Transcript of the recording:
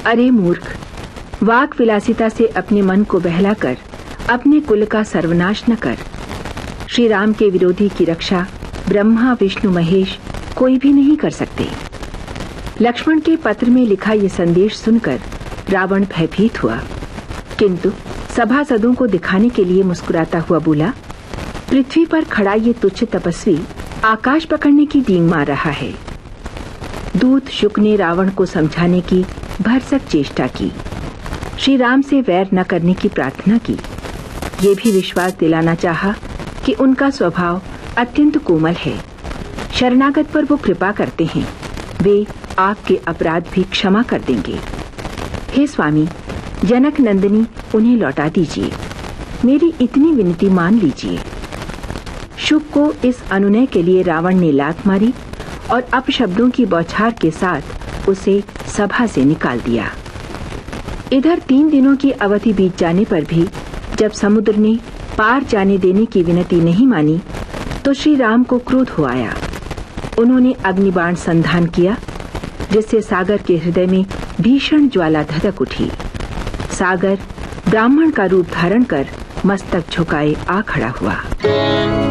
अरे मूर्ख, वाक विलासिता से अपने मन को बहलाकर अपने कुल का सर्वनाश न कर। श्री राम के विरोधी की रक्षा ब्रह्मा विष्णु महेश कोई भी नहीं कर सकते। लक्ष्मण के पत्र में लिखा ये संदेश सुनकर रावण भयभीत हुआ, किंतु सभासदों को दिखाने के लिए मुस्कुराता हुआ बोला, पृथ्वी पर खड़ा ये तुच्छ तपस्वी आकाश पकड़ने की डींग मार रहा है। दूत शुक ने रावण को समझाने की भरसक चेष्टा की, श्री राम से वैर न करने की प्रार्थना की, ये भी विश्वास दिलाना चाहा कि उनका स्वभाव अत्यंत कोमल है, शरणागत पर वो कृपा करते हैं, वे आपके अपराध भी क्षमा कर देंगे। हे स्वामी, जनक नंदिनी उन्हें लौटा दीजिए, मेरी इतनी विनती मान लीजिए। शुक को इस अनुनय के लिए रावण ने लात मारी और अपशब्दों की बौछार के साथ उसे सभा से निकाल दिया। इधर 3 दिनों की अवधि बीत जाने पर भी जब समुद्र ने पार जाने देने की विनती नहीं मानी तो श्री राम को क्रोध हो आया। उन्होंने अग्निबाण संधान किया, जिससे सागर के हृदय में भीषण ज्वाला धधक उठी। सागर ब्राह्मण का रूप धारण कर मस्तक झुकाए आ खड़ा हुआ।